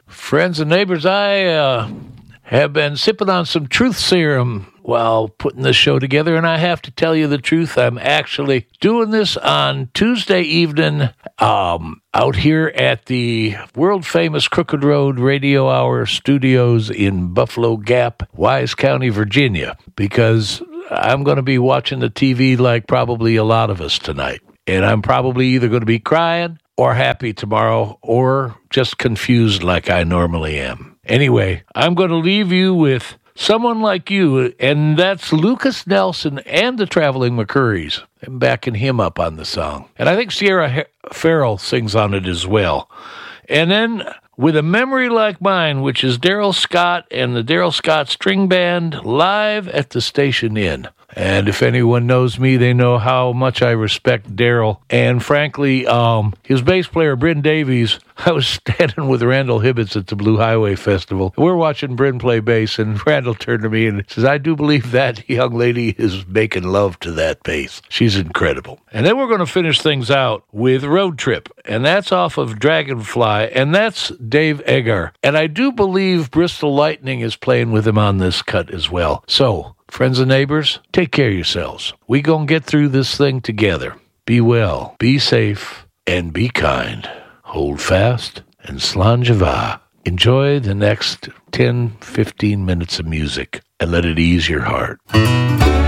Friends and neighbors, I have been sipping on some truth serum while putting this show together, and I have to tell you the truth. I'm actually doing this on Tuesday evening out here at the world-famous Crooked Road Radio Hour studios in Buffalo Gap, Wise County, Virginia, because I'm going to be watching the TV like probably a lot of us tonight. And I'm probably either going to be crying or happy tomorrow or just confused like I normally am. Anyway, I'm going to leave you with Someone Like You, and that's Lucas Nelson and the Traveling McCurries. I'm backing him up on the song. And I think Sierra Farrell sings on it as well. And then With a Memory Like Mine, which is Daryl Scott and the Daryl Scott String Band live at the Station Inn. And if anyone knows me, they know how much I respect Daryl. And frankly, his bass player, Bryn Davies, I was standing with Randall Hibbets at the Blue Highway Festival. We're watching Bryn play bass, and Randall turned to me and says, I do believe that young lady is making love to that bass. She's incredible. And then we're going to finish things out with Road Trip, and that's off of Dragonfly, and that's Dave Eggar. And I do believe Bristol Lightning is playing with him on this cut as well. So, friends and neighbors, take care of yourselves. We gonna get through this thing together. Be well, be safe, and be kind. Hold fast and slanjava. Enjoy the next 10, 15 minutes of music and let it ease your heart.